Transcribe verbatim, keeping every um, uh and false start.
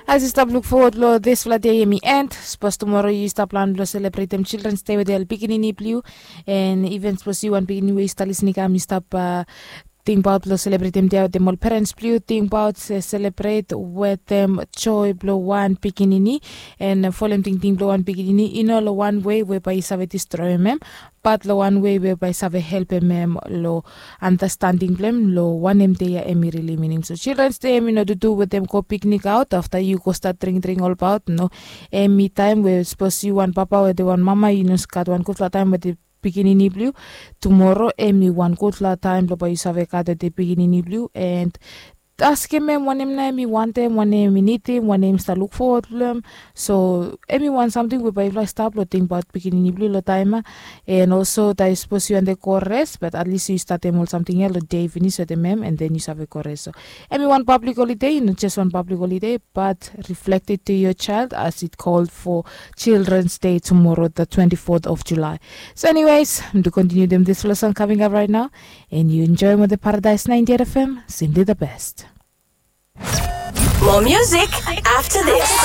As you stop look forward lo this flat day me end. Suppose tomorrow you stop plan to celebrate them Children's Day with the beginning blue and even suppose you want beginning we start listening am stop uh, think about lo celebrate them there them all parents blue think about uh, celebrate with them joy blow one beginning and fall them think blow one beginning in all one way whereby you have destroy mem but lo one way whereby have help mem lo understanding them lo one em day em really meaning so Children's Day you know to do with them go picnic out after you go start drink drink all about no em time where suppose you want papa or the one mama you know scat one go time with the beginning blue tomorrow emi one good la time lo you have got the beginning blue and ask him one name na me want them one name need him one name start look forward to them so everyone something we buy like start lo think about beginning blue lo time and also that is supposed you and the chorus but at least you start them all something else day finish with them and then you have a chorus so everyone public holiday not just one public holiday but reflect it to your child as it called for Children's Day tomorrow the twenty-fourth of July so anyways to continue them this lesson coming up right now and you enjoy with the Paradise ninety F M simply the best. More music after this.